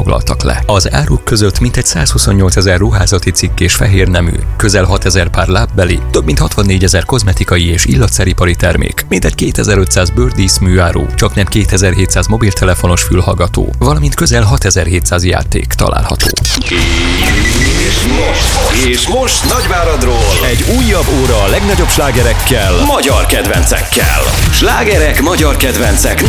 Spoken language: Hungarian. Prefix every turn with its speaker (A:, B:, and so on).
A: foglaltak le. Az áruk között mintegy 128 000 ruházati cikk és fehér nemű, közel 6 000 pár lábbeli, több mint 64 000 kozmetikai és illatszeripari termék, mintegy 2500 bőrdíszműáru, csaknem 2700 mobiltelefonos fülhallgató, valamint közel 6700 játék található.
B: És most Nagyváradról egy újabb óra a legnagyobb slágerekkel, magyar kedvencekkel. Slágerek, magyar kedvencek